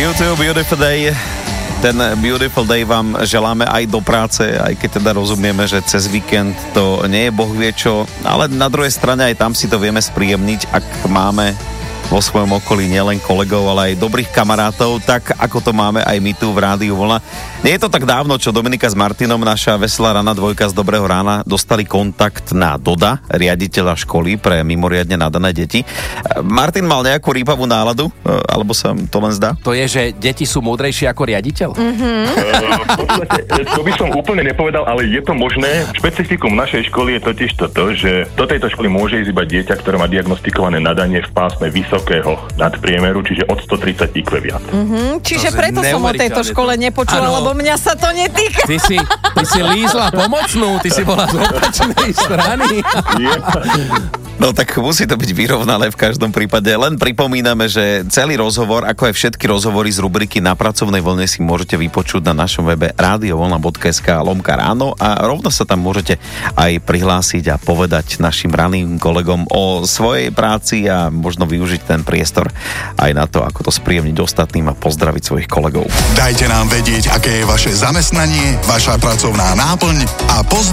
Beautiful Day. Ten Beautiful Day vám želáme aj do práce, aj keď teda rozumieme, že cez víkend to nie je bohvie čo, ale na druhej strane aj tam si to vieme spríjemniť, ak máme vo svojom okolí nielen kolegov, ale aj dobrých kamarátov, tak ako to máme aj my tu v Rádiu Vlna. Nie je to tak dávno, čo Dominika s Martinom, naša veselá rana dvojka z Dobrého rána, dostali kontakt na Doda, riaditeľa školy pre mimoriadne nadané deti. Martin mal nejakú rýpavú náladu, alebo sa to len zdá? To je, že deti sú múdrejšie ako riaditeľ? To by som úplne nepovedal, ale je to možné. Špecifikum našej školy je totiž toto, že do tejto školy môže ísť iba dieťa, ktoré má diagnostikované nadanie v pásme vysokého nadpriemeru, čiže od 130 IQ viac. Čiže preto som o tejto škole nepočula, lebo mňa sa to netýka. Ty si lízla pomocnú, ty si bola z opačnej strany. No tak musí to byť vyrovnané v každom prípade. Len pripomíname, že celý rozhovor, ako aj všetky rozhovory z rubriky Na pracovnej vlne si môžete vypočuť na našom webe radiovolna.sk/ráno a rovno sa tam môžete aj prihlásiť a povedať našim raným kolegom o svojej práci a možno využiť ten priestor aj na to, ako to spríjemniť ostatným a pozdraviť svojich kolegov. Dajte nám vedieť, aké je vaše zamestnanie, vaša pracovná náplň a